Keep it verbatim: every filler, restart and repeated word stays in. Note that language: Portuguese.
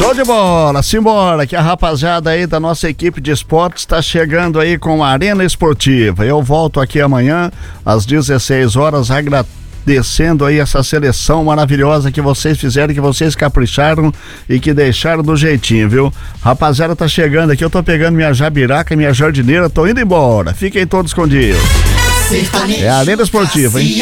Show de bola, simbora, que a rapaziada aí da nossa equipe de esportes está chegando aí com a Arena Esportiva. Eu volto aqui amanhã às dezesseis horas, agradecendo aí essa seleção maravilhosa que vocês fizeram, que vocês capricharam e que deixaram do jeitinho, viu? Rapaziada, tá chegando aqui, eu tô pegando minha jabiraca, minha jardineira, tô indo embora. Fiquem todos com Deus. É a Arena Esportiva, hein?